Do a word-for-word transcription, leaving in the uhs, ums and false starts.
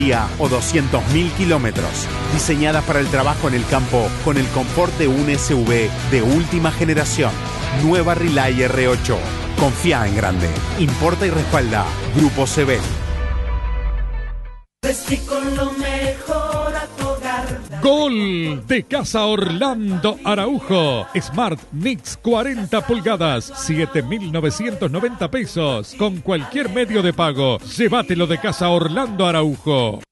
o doscientos mil kilómetros. Diseñada para el trabajo en el campo con el confort de un S U V de última generación. Nueva Relay R ocho. Confía en grande. Importa y respalda Grupo Sebel. Con lo mejor a tu hogar. Gol de Casa Orlando Araujo. Smart Nix cuarenta pulgadas, siete mil novecientos noventa pesos. Con cualquier medio de pago, llévatelo de Casa Orlando Araujo.